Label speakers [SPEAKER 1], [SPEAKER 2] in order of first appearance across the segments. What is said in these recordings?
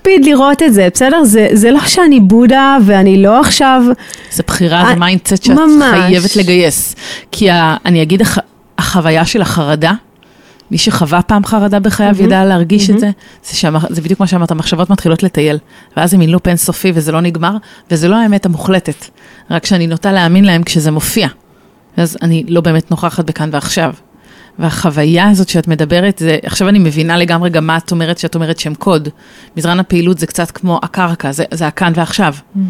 [SPEAKER 1] מקפיד לראות את זה, בסדר? זה לא שאני בודה ואני לא עכשיו...
[SPEAKER 2] זה בחירה, זה מיינדסט שאת חייבת לגייס. כי אני אגיד, החוויה של החרדה, מי שחווה פעם חרדה בחייו ידע להרגיש את זה, זה בדיוק מה שאמרת, המחשבות מתחילות לטייל, ואז הם מילאו פן סופי וזה לא נגמר, וזה לא האמת המוחלטת, רק שאני נוטה להאמין להם כשזה מופיע. אז אני לא באמת נוכחת בכאן ועכשיו. והחוויה הזאת שאת מדברת, עכשיו אני מבינה לגמרי גם מה את אומרת, שאת אומרת שם קוד. מזרן הפעילות זה קצת כמו הקרקע, זה הכאן ועכשיו.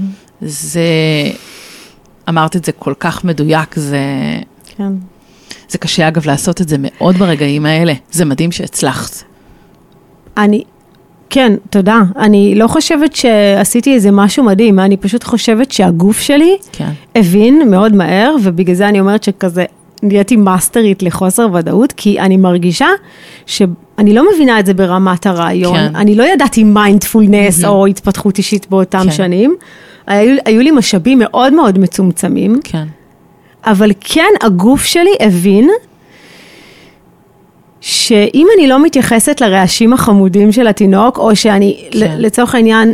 [SPEAKER 2] אמרת את זה כל כך מדויק,
[SPEAKER 1] כן.
[SPEAKER 2] זה קשה אגב לעשות את זה מאוד ברגעים האלה. זה מדהים שהצלחת.
[SPEAKER 1] כן, תודה. אני לא חושבת שעשיתי איזה משהו מדהים, אני פשוט חושבת שהגוף שלי הבין מאוד מהר, ובגלל זה אני אומרת שכזה, נהייתי מאסטרית לחוסר ודאות, כי אני מרגישה שאני לא מבינה את זה ברמת הרעיון, אני לא ידעתי מיינדפולנס או התפתחות אישית באותם שנים, היו לי משאבים מאוד מאוד מצומצמים, אבל כן הגוף שלי הבין, שאם אני לא מתייחסת לרעשים החמודים של התינוק, או שאני לצורך העניין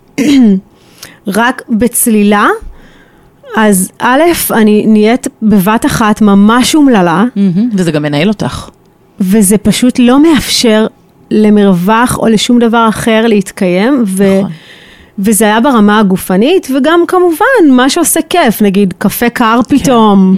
[SPEAKER 1] רק בצלילה, אז א', אני נהיית בבת אחת ממש אומללה.
[SPEAKER 2] וזה גם מנהל אותך.
[SPEAKER 1] וזה פשוט לא מאפשר למרווח או לשום דבר אחר להתקיים, וזה היה ברמה הגופנית, וגם כמובן מה שעושה כיף, נגיד קפה קר פתאום,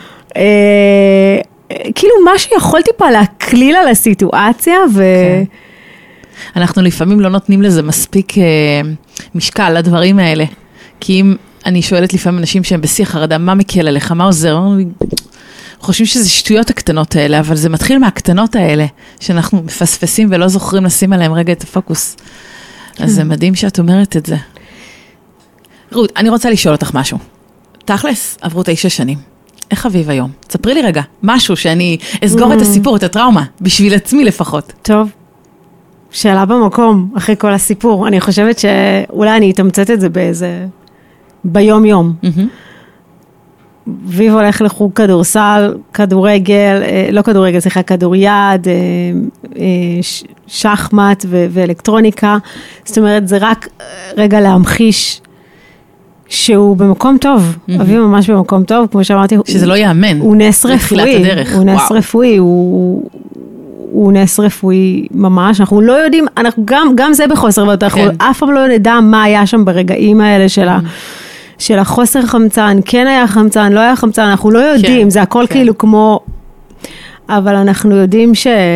[SPEAKER 1] כאילו מה שיכול טיפה להקליל על הסיטואציה,
[SPEAKER 2] אנחנו לפעמים לא נותנים לזה מספיק משקל לדברים האלה, כי אם אני שואלת לפעמים אנשים שהם בשיא חרדה, מה מקל עליך, מה עוזר? חושבים שזה שטויות הקטנות האלה, אבל זה מתחיל מהקטנות האלה, שאנחנו מפספסים ולא זוכרים לשים עליהם רגע את הפוקוס. אז זה מדהים שאת אומרת את זה. רות, אני רוצה לשאול אותך משהו. תכלס, עברו 9 שנים. איך אביב היום? תספרי לי רגע, משהו שאני אסגור את הסיפור, את הטראומה, בשביל עצמי לפחות.
[SPEAKER 1] טוב. שאלה במקום, אחרי כל הסיפור. אני חושבת שאולי אני אתמצת את זה באיזה... ביום יום. אביב הולך לחוג כדורסל, כדורגל, לא כדורגל, סליחה, כדוריד, שחמט ואלקטרוניקה. זאת אומרת, זה רק רגע להמחיש שהוא במקום טוב. אביב ממש במקום טוב, כמו שאמרתי.
[SPEAKER 2] שזה לא יאמן.
[SPEAKER 1] הוא נס רפואי. הוא נס רפואי, הוא נס רפואי ממש. אנחנו לא יודעים, גם זה בחוסר ודאות, אנחנו אף פעם לא נדע מה היה שם ברגעים האלה של החוסר חמצן, כן היה חמצן, לא היה חמצן, אנחנו לא יודעים, זה הכל כאילו כמו, אבל אנחנו יודעים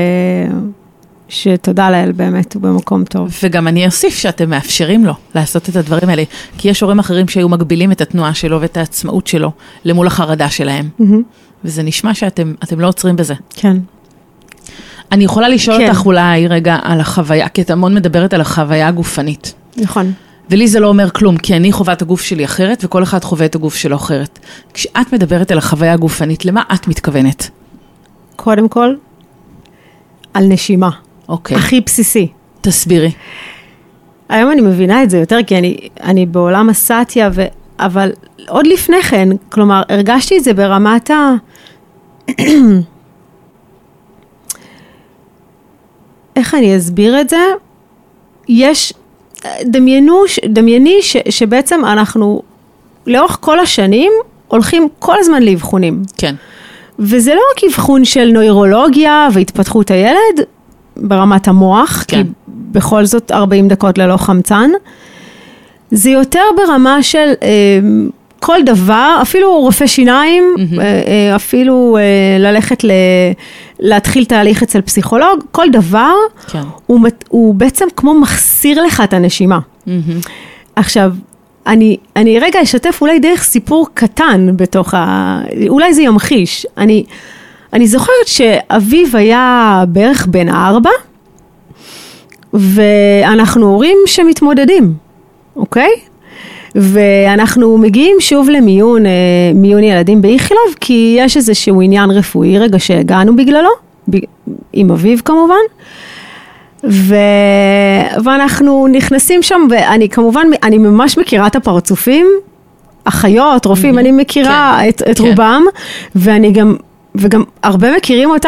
[SPEAKER 1] שתודה לאל באמת, הוא במקום טוב.
[SPEAKER 2] וגם אני אוסיף שאתם מאפשרים לו לעשות את הדברים האלה, כי יש הורים אחרים שהיו מגבילים את התנועה שלו ואת העצמאות שלו למול החרדה שלהם, וזה נשמע שאתם לא עוצרים בזה.
[SPEAKER 1] כן.
[SPEAKER 2] אני יכולה לשאול אותך אולי רגע על החוויה, כי את המון מדברת על החוויה הגופנית.
[SPEAKER 1] נכון.
[SPEAKER 2] ולי זה לא אומר כלום, כי אני חווה את הגוף שלי אחרת, וכל אחד חווה את הגוף שלו אחרת. כשאת מדברת על החוויה הגופנית, למה את מתכוונת?
[SPEAKER 1] קודם כל, על נשימה.
[SPEAKER 2] אוקיי.
[SPEAKER 1] הכי בסיסי.
[SPEAKER 2] תסבירי.
[SPEAKER 1] היום אני מבינה את זה יותר, כי אני בעולם הסטיה, אבל עוד לפני כן, כלומר, הרגשתי את זה ברמת איך אני אסביר את זה? דמייני שבעצם אנחנו לאורך כל השנים הולכים כל הזמן לאבחונים.
[SPEAKER 2] כן.
[SPEAKER 1] וזה לא רק אבחון של נוירולוגיה והתפתחות הילד ברמת המוח,
[SPEAKER 2] כן.
[SPEAKER 1] כי בכל זאת 40 דקות ללא חמצן. זה יותר ברמה של כל דבר, אפילו רופא שיניים, אפילו ללכת להתחיל תהליך אצל פסיכולוג, כל דבר,
[SPEAKER 2] כן.
[SPEAKER 1] הוא בעצם כמו מחסיר לך את הנשימה. עכשיו, אני רגע אשתף אולי דרך סיפור קטן בתוך אולי זה ימחיש. אני זוכרת שאביב היה בערך בן 4, ואנחנו הורים שמתמודדים, אוקיי? ואנחנו מגיעים שוב למיון ילדים באיכילוב, כי יש איזשהו עניין רפואי רגע שהגענו בגללו, עם אביב כמובן, ואנחנו נכנסים שם, ואני כמובן, אני ממש מכירה את הפרצופים, אחיות, רופאים, אני מכירה את רובם, וגם הרבה מכירים אותם,